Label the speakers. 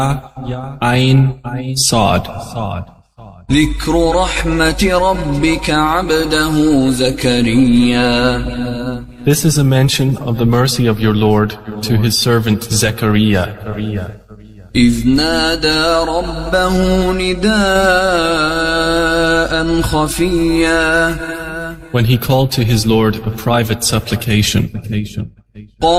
Speaker 1: Ain Sad.
Speaker 2: ذكر رحمة ربك عبده زكريا.
Speaker 1: This is a mention of the mercy of your Lord to his servant Zechariah.
Speaker 2: إذ نادى ربه نداء خفيا.
Speaker 1: When he called to his Lord a private supplication.